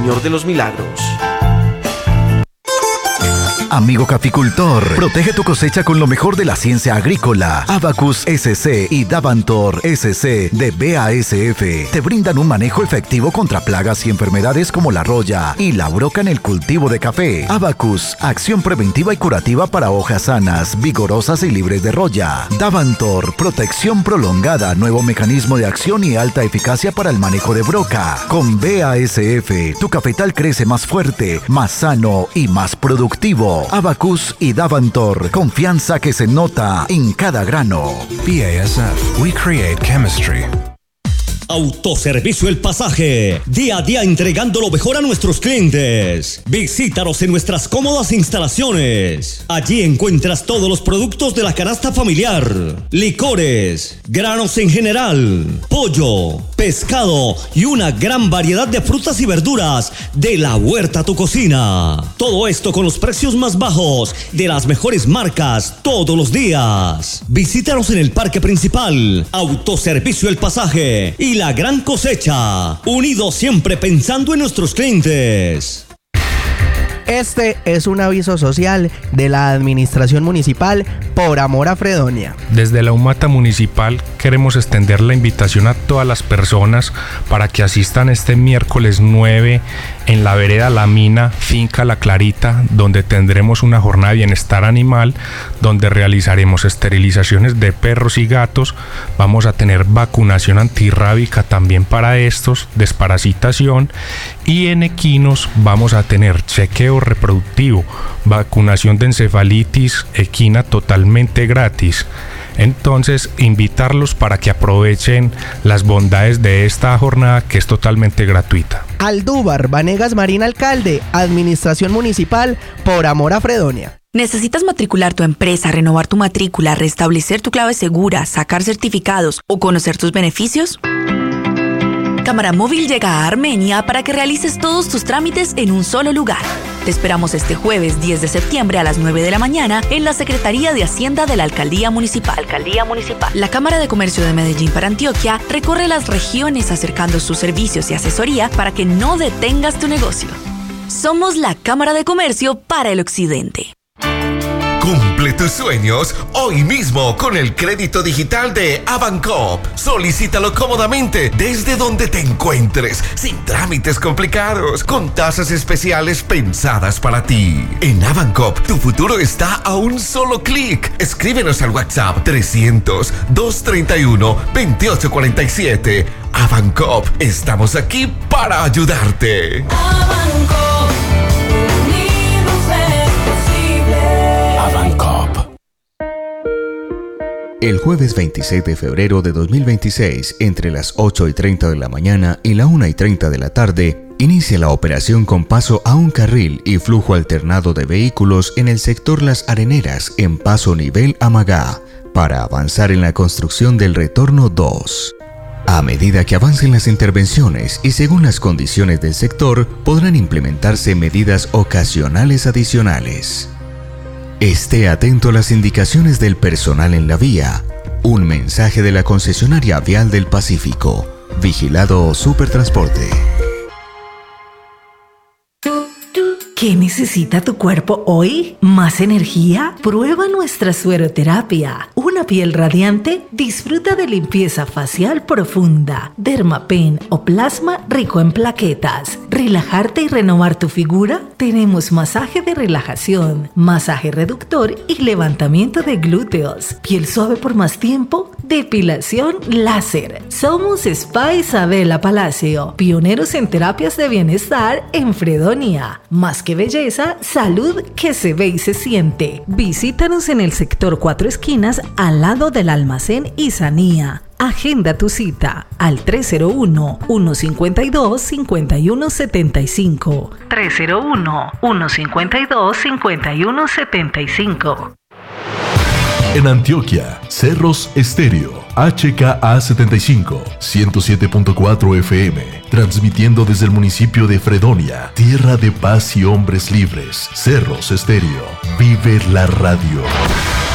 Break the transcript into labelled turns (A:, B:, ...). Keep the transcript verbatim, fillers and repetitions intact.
A: Señor de los Milagros.
B: Amigo caficultor, protege tu cosecha con lo mejor de la ciencia agrícola. Abacus S C y Davantor S C de B A S F te brindan un manejo efectivo contra plagas y enfermedades como la roya y la broca en el cultivo de café. Abacus, acción preventiva y curativa para hojas sanas, vigorosas y libres de roya. Davantor, protección prolongada, nuevo mecanismo de acción y alta eficacia para el manejo de broca. Con B A S F, tu cafetal crece más fuerte, más sano y más productivo. Abacus y Davantor, confianza que se nota en cada grano.
C: B A S F, we create chemistry.
D: Autoservicio El Pasaje, día a día entregando lo mejor a nuestros clientes. Visítanos en nuestras cómodas instalaciones. Allí encuentras todos los productos de la canasta familiar, licores, granos en general, pollo, pescado y una gran variedad de frutas y verduras de la huerta a tu cocina. Todo esto con los precios más bajos de las mejores marcas todos los días. Visítanos en el parque principal. Autoservicio El Pasaje y La Gran Cosecha, unidos siempre pensando en nuestros clientes.
E: Este es un aviso social de la Administración Municipal por amor a Fredonia.
F: Desde la UMATA Municipal queremos extender la invitación a todas las personas para que asistan este miércoles nueve en la vereda La Mina, Finca La Clarita, donde tendremos una jornada de bienestar animal, donde realizaremos esterilizaciones de perros y gatos. Vamos a tener vacunación antirrábica también para estos, desparasitación, y en equinos vamos a tener chequeo reproductivo, vacunación de encefalitis equina totalmente gratis. Entonces, invitarlos para que aprovechen las bondades de esta jornada que es totalmente gratuita.
E: Aldúbar Vanegas Marín, alcalde, Administración Municipal por amor a Fredonia.
G: ¿Necesitas matricular tu empresa, renovar tu matrícula, restablecer tu clave segura, sacar certificados o conocer tus beneficios? Cámara Móvil llega a Armenia para que realices todos tus trámites en un solo lugar. Te esperamos este jueves diez de septiembre a las nueve de la mañana en la Secretaría de Hacienda de la Alcaldía Municipal. Alcaldía Municipal. La Cámara de Comercio de Medellín para Antioquia recorre las regiones acercando sus servicios y asesoría para que no detengas tu negocio. Somos la Cámara de Comercio para el Occidente.
H: Cumple tus sueños hoy mismo con el crédito digital de Avancop. Solicítalo cómodamente desde donde te encuentres, sin trámites complicados, con tasas especiales pensadas para ti. En Avancop, tu futuro está a un solo clic. Escríbenos al WhatsApp trescientos, doscientos treinta y uno, veintiocho cuarenta y siete. Avancop, estamos aquí para ayudarte.
I: Avancop.
J: El jueves veintiséis de febrero de dos mil veintiséis, entre las ocho y treinta de la mañana y la una y treinta de la tarde, inicia la operación con paso a un carril y flujo alternado de vehículos en el sector Las Areneras en paso nivel Amagá, para avanzar en la construcción del retorno dos. A medida que avancen las intervenciones y según las condiciones del sector, podrán implementarse medidas ocasionales adicionales. Esté atento a las indicaciones del personal en la vía. Un mensaje de la concesionaria Vial del Pacífico. Vigilado Supertransporte.
K: ¿Qué necesita tu cuerpo hoy? ¿Más energía? Prueba nuestra sueroterapia. Una piel radiante, disfruta de limpieza facial profunda, Dermapen o plasma rico en plaquetas. ¿Relajarte y renovar tu figura? Tenemos masaje de relajación, masaje reductor y levantamiento de glúteos. Piel suave por más tiempo, depilación láser. Somos Spa Isabela Palacio, pioneros en terapias de bienestar en Fredonia. Más que belleza, salud que se ve y se siente. Visítanos en el sector Cuatro Esquinas, al lado del almacén Isanía. Agenda tu cita al tres cero uno, uno cinco dos, cinco uno siete cinco. tres cero uno, uno cinco dos, cinco uno siete cinco.
L: En Antioquia, Cerros Estéreo, H K A setenta y cinco, ciento siete punto cuatro F M, transmitiendo desde el municipio de Fredonia, tierra de paz y hombres libres. Cerros Estéreo, vive la radio.